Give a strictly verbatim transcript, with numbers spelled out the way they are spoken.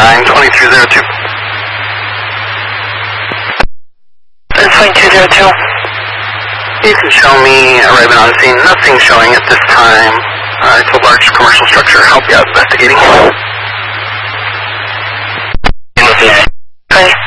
nine twenty-two zero two. nine twenty-two zero two. You can show me arriving on scene. Nothing showing at this time. Uh, it's a large commercial structure. Help you out investigating.